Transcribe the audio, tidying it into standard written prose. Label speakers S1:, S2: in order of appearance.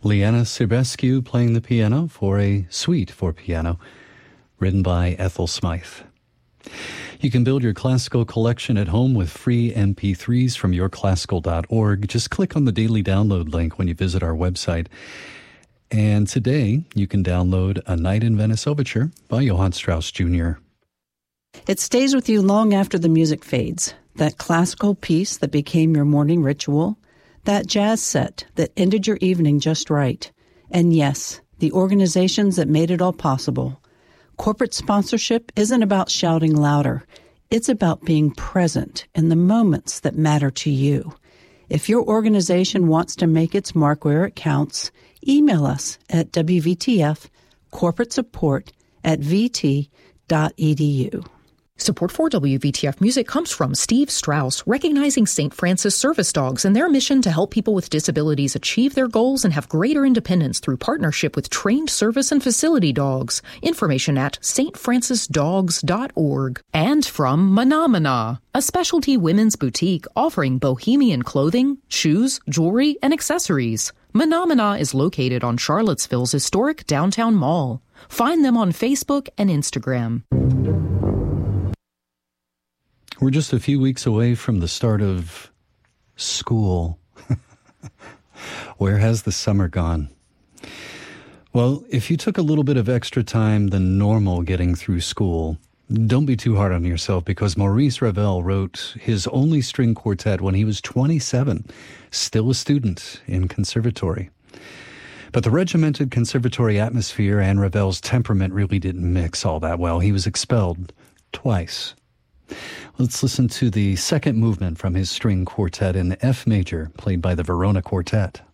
S1: Liana Sirbescu playing the piano for a suite for piano, written by Ethel Smythe. You can build your classical collection at home with free MP3s from yourclassical.org. Just click on the daily download link when you visit our website. And today, you can download A Night in Venice Overture by Johann Strauss Jr.
S2: It stays with you long after the music fades. That classical piece that became your morning ritual. That jazz set that ended your evening just right. And yes, the organizations that made it all possible. Corporate sponsorship isn't about shouting louder. It's about being present in the moments that matter to you. If your organization wants to make its mark where it counts, email us at wvtfcorporatesupport@vt.edu.
S3: Support for WVTF Music comes from Steve Strauss, recognizing St. Francis service dogs and their mission to help people with disabilities achieve their goals and have greater independence through partnership with trained service and facility dogs. Information at stfrancisdogs.org. And from Menomina, a specialty women's boutique offering bohemian clothing, shoes, jewelry, and accessories. Menomina is located on Charlottesville's historic downtown mall. Find them on Facebook and Instagram.
S1: We're just a few weeks away from the start of school. Where has the summer gone? Well, if you took a little bit of extra time than normal getting through school, don't be too hard on yourself, because Maurice Ravel wrote his only string quartet when he was 27, still a student in conservatory. But the regimented conservatory atmosphere and Ravel's temperament really didn't mix all that well. He was expelled twice. Let's listen to the second movement from his string quartet in F major, played by the Verona Quartet.